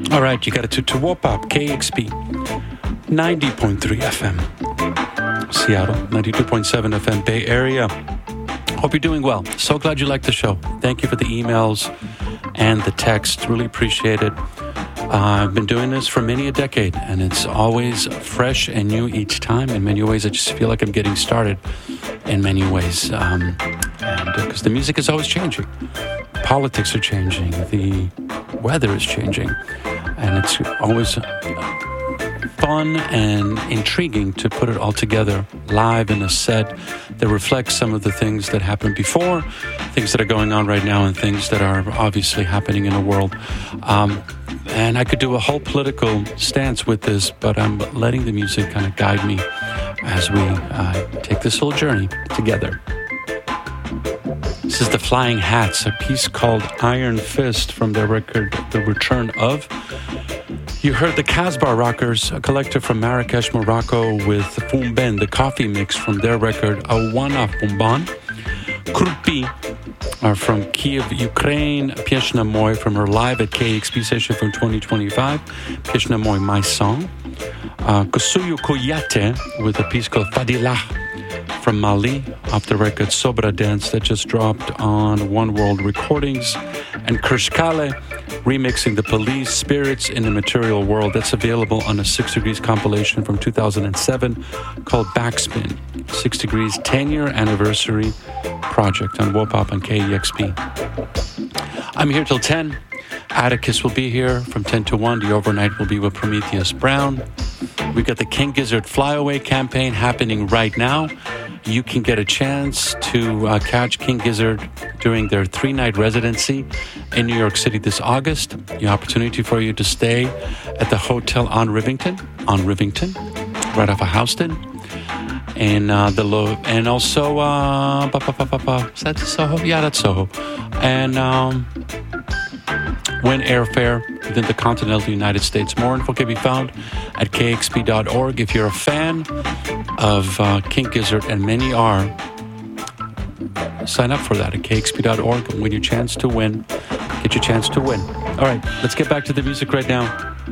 All right, you got it to Wopop, KXP, 90.3 FM, Seattle, 92.7 FM, Bay Area. Hope you're doing well. So glad you liked the show. Thank you for the emails and the text. Really appreciate it. I've been doing this for many a decade, and it's always fresh and new each time. In many ways, I just feel like I'm getting started in many ways. And because the music is always changing. Politics are changing. The weather is changing. And it's always fun and intriguing to put it all together live in a set that reflects some of the things that happened before, things that are going on right now, and things that are obviously happening in the world. And I could do a whole political stance with this, but I'm letting the music kind of guide me as we take this little journey together. This is the Flying Hats, a piece called Iron Fist from their record, The Return Of. You heard the Casbah Rockers, a collective from Marrakesh, Morocco, with Fumben, the coffee mix from their record, Awana Fumban. Krupi are from Kiev, Ukraine. Pieshna Moy from her live at KXP session from 2025. Pieshna Moy, My Song. Kosuyu Koyate with a piece called Fadilah from Mali, off the record Sobra Dance that just dropped on One World Recordings. And Kershkale remixing The Police, Spirits in the Material World. That's available on a 6 Degrees compilation from 2007 called Backspin. 6 Degrees 10-year anniversary project on Wopop and KEXP. I'm here till 10. Atticus will be here from 10 to 1. The overnight will be with Prometheus Brown. We got the King Gizzard Flyaway campaign happening right now. You can get a chance to catch King Gizzard during their 3-night residency in New York City this August. The opportunity for you to stay at the hotel on Rivington, right off of Houston. And and also is that Soho? Yeah, that's Soho. And win airfare within the continental United States. More info can be found at kxp.org. If you're a fan of King Gizzard, and many are, sign up for that at kxp.org and win your chance to win. Get your chance to win. All right, let's get back to the music right now.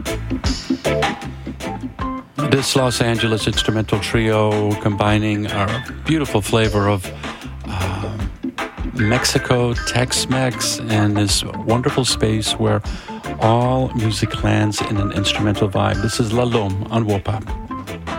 This Los Angeles instrumental trio combining our beautiful flavor of Mexico, Tex-Mex, and this wonderful space where all music lands in an instrumental vibe. This is La Lome on Wopop.